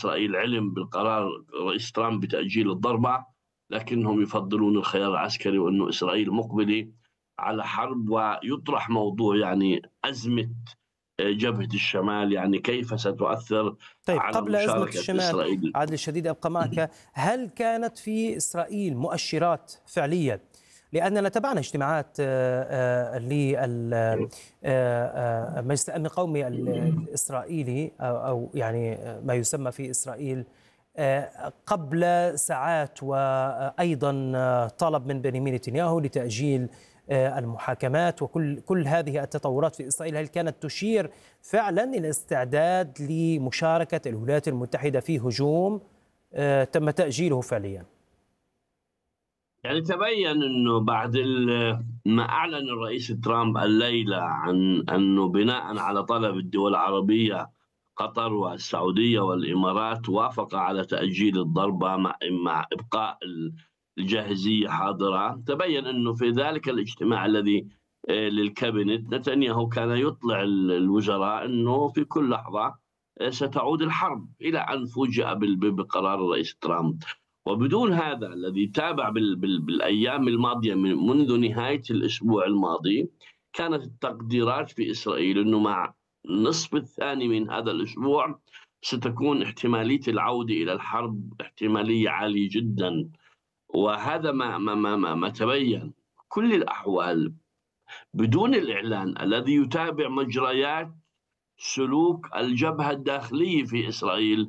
إسرائيل علم بالقرار رئيس ترامب بتأجيل الضربة، لكنهم يفضلون الخيار العسكري، وأنه إسرائيل مقبلة على حرب. ويطرح موضوع يعني أزمة جبهة الشمال، يعني كيف ستؤثر طيب، على قبل أزمة مشاركة الشمال إسرائيل. عادل الشديد أبقى معك، هل كانت في إسرائيل مؤشرات فعلية؟ لأننا تابعنا اجتماعات للمجلس الأمن القومي الإسرائيلي أو يعني ما يسمى في إسرائيل قبل ساعات، وأيضا طلب من بنيامين نتنياهو لتأجيل المحاكمات وكل هذه التطورات في إسرائيل. هل كانت تشير فعلا إلى استعداد لمشاركة الولايات المتحدة في هجوم تم تأجيله فعليا؟ يعني تبين أنه بعد ما أعلن الرئيس ترامب الليلة عن أنه بناء على طلب الدول العربية، قطر والسعودية والإمارات وافق على تأجيل الضربة مع إبقاء الجاهزية حاضرة. تبين أنه في ذلك الاجتماع الذي للكابينت، نتنياهو كان يطلع الوزراء أنه في كل لحظة ستعود الحرب، إلى أن فوجئ بقرار الرئيس ترامب. وبدون هذا الذي تابع بالأيام الماضية منذ نهاية الأسبوع الماضي، كانت التقديرات في إسرائيل أنه مع النصف الثاني من هذا الأسبوع ستكون احتمالية العودة إلى الحرب احتمالية عالية جدا. وهذا ما تبين. كل الأحوال بدون الإعلان الذي يتابع مجريات سلوك الجبهة الداخلية في إسرائيل،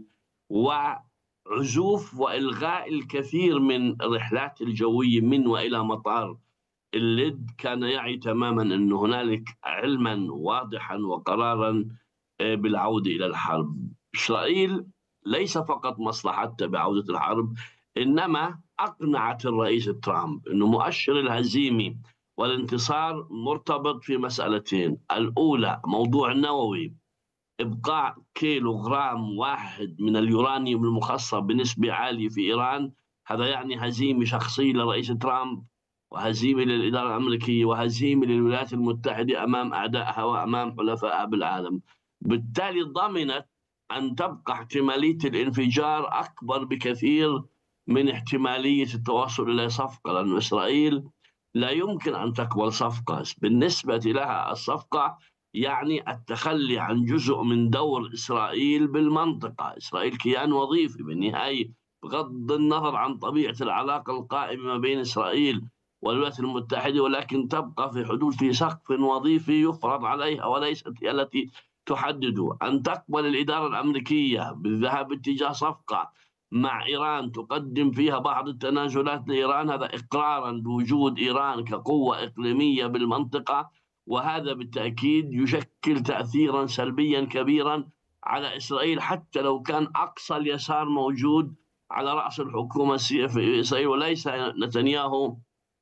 وعزوف وإلغاء الكثير من الرحلات الجوية من وإلى مطار اللد، كان يعي تماما أن هنالك علما واضحا وقرارا بالعودة إلى الحرب. إسرائيل ليس فقط مصلحتها بعودة الحرب، إنما أقنعت الرئيس ترامب أنه مؤشر الهزيمة والانتصار مرتبط في مسألتين: الأولى موضوع النووي، إبقاء كيلو غرام واحد من اليورانيوم المخصب بنسبة عالية في إيران. هذا يعني هزيمة شخصية لرئيس ترامب، وهزيمة للإدارة الأمريكية، وهزيمة للولايات المتحدة أمام أعدائها وأمام حلفائها بالعالم. بالتالي ضمنت أن تبقى احتمالية الانفجار أكبر بكثير من احتمالية التوصل إلى صفقة، لأن إسرائيل لا يمكن أن تقبل صفقة. بالنسبة لها الصفقة يعني التخلي عن جزء من دور إسرائيل بالمنطقة. إسرائيل كيان وظيفي بالنهاية، بغض النظر عن طبيعة العلاقة القائمة ما بين إسرائيل والولايات المتحدة، ولكن تبقى في حدود في سقف وظيفي يفرض عليها وليست هي التي تحدد. أن تقبل الإدارة الأمريكية بالذهاب اتجاه صفقة مع إيران تقدم فيها بعض التنازلات لإيران، هذا إقرارا بوجود إيران كقوة إقليمية بالمنطقة، وهذا بالتأكيد يشكل تأثيرا سلبيا كبيرا على إسرائيل، حتى لو كان أقصى اليسار موجود على رأس الحكومة في إسرائيل وليس نتنياهو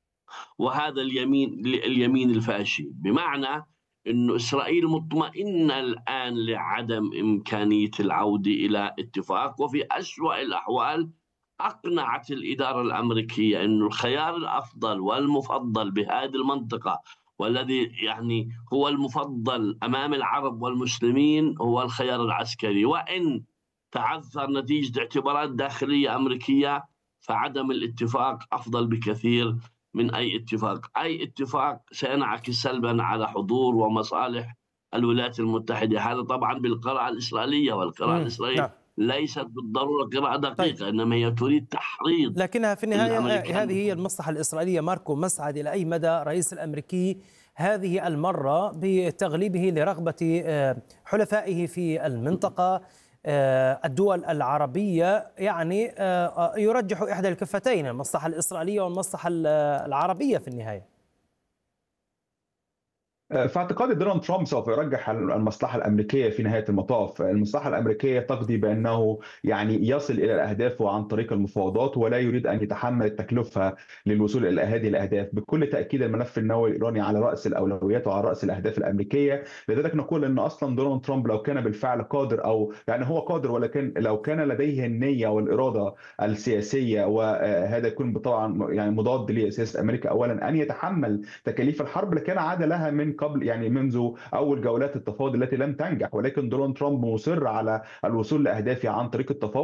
وهذا اليمين الفاشي. بمعنى أن إسرائيل مطمئنة الآن لعدم إمكانية العودة إلى اتفاق، وفي أسوأ الأحوال أقنعت الإدارة الأمريكية أن الخيار الأفضل والمفضل بهذه المنطقة، والذي يعني هو المفضل أمام العرب والمسلمين، هو الخيار العسكري. وإن تعثر نتيجة اعتبارات داخلية أمريكية، فعدم الاتفاق أفضل بكثير من أي اتفاق سينعكس سلبا على حضور ومصالح الولايات المتحدة. هذا طبعا بالقراءة الإسرائيلية، والقراءة نعم. الإسرائيلية ليست بالضرورة قراءة طيب، دقيقة، إنما هي تريد تحريض لكنها في النهاية هذه الأمريكان. هي المصلحة الإسرائيلية. ماركو مسعد، إلى أي مدى الرئيس الأمريكي هذه المرة بتغليبه لرغبة حلفائه في المنطقة الدول العربية يعني يرجح إحدى الكفتين، المصلحة الإسرائيلية والمصلحة العربية في النهاية؟ في اعتقادي دونالد ترامب سوف يرجح المصلحة الأمريكية في نهاية المطاف. المصلحة الأمريكية تقضي بأنه يعني يصل إلى الأهداف عن طريق المفاوضات، ولا يريد أن يتحمل التكلفة للوصول إلى هذه الأهداف. بكل تأكيد الملف النووي الإيراني على رأس الأولويات وعلى رأس الأهداف الأمريكية. لذلك نقول أن أصلا دونالد ترامب لو كان بالفعل قادر، أو يعني هو قادر، ولكن لو كان لديه النية والإرادة السياسية، وهذا يكون طبعا يعني مضاد لسياسة أمريكا أولا، أن يتحمل تكاليف الحرب لكان عاد لها من قبل، يعني منذ اول جولات التفاوض التي لم تنجح. ولكن دونالد ترامب مصر على الوصول لاهدافه عن طريق التفاوض.